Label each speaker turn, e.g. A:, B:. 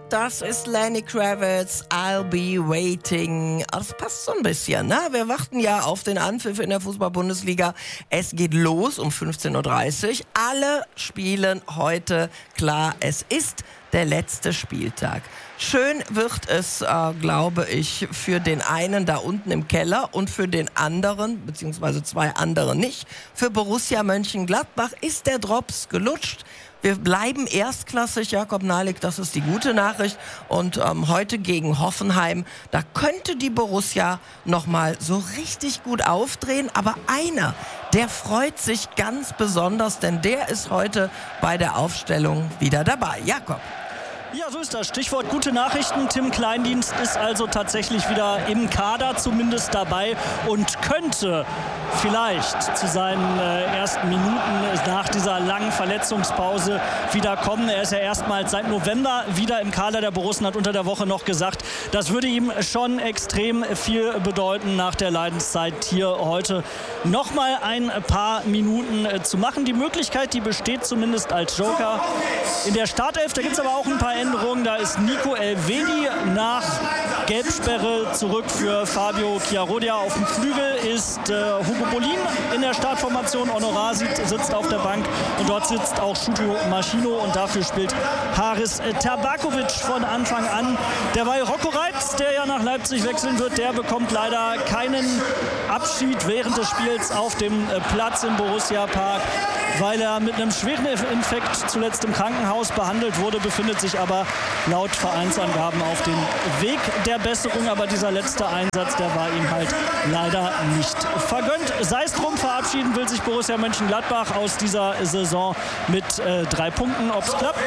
A: Das ist Lenny Kravitz, I'll be waiting. Das passt so ein bisschen, ne? Wir warten ja auf den Anpfiff in der Fußball-Bundesliga. Es geht los um 15.30 Uhr. Alle spielen heute klar. Es ist der letzte Spieltag. Schön wird es, glaube ich, für den einen da unten im Keller und für den anderen, beziehungsweise zwei andere nicht. Für Borussia Mönchengladbach ist der Drops gelutscht. Wir bleiben erstklassig, Jakob Nahlik, das ist die gute Nachricht. Und heute gegen Hoffenheim, da könnte die Borussia nochmal so richtig gut aufdrehen. Aber einer, der freut sich ganz besonders, denn der ist heute bei der Aufstellung wieder dabei. Jakob.
B: Ja, so ist das. Stichwort gute Nachrichten. Tim Kleindienst ist also tatsächlich wieder im Kader, zumindest dabei, und könnte vielleicht zu seinen ersten Minuten nach dieser langen Verletzungspause wieder kommen. Er ist ja erstmals seit November wieder im Kader der Borussen, hat unter der Woche noch gesagt, das würde ihm schon extrem viel bedeuten, nach der Leidenszeit hier heute nochmal ein paar Minuten zu machen. Die Möglichkeit, die besteht zumindest als Joker in der Startelf. Da gibt es aber auch ein paar Änderungen. Da ist Nico Elvedi nach Gelbsperre zurück für Fabio Chiarodia. Auf dem Flügel ist Hugo Bolin in der Startformation. Honorar sitzt auf der Bank und dort sitzt auch Shuto Maschino und dafür spielt Haris Terbakovic von Anfang an. Derweil Rocco Reitz, der ja nach Leipzig wechseln wird, der bekommt leider keinen Abschied während des Spiels auf dem Platz im Borussia Park, weil er mit einem schweren Infekt zuletzt im Krankenhaus behandelt wurde, befindet sich aber laut Vereinsangaben auf dem Weg der Besserung. Aber dieser letzte Einsatz, der war ihm halt leider nicht vergönnt. Sei es drum, verabschieden will sich Borussia Mönchengladbach aus dieser Saison mit 3 Punkten. Ob es klappt,